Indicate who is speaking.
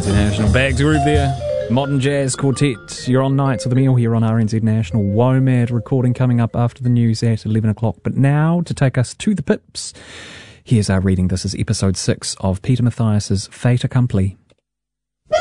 Speaker 1: RNZ National. Bags Groove there. Modern Jazz Quartet. You're on Nights with Emile here on RNZ National. WOMAD recording coming up after the news at 11 o'clock. But now, to take us to the pips, here's our reading. This is episode 6 of Peter Mathias's Fait Accompli.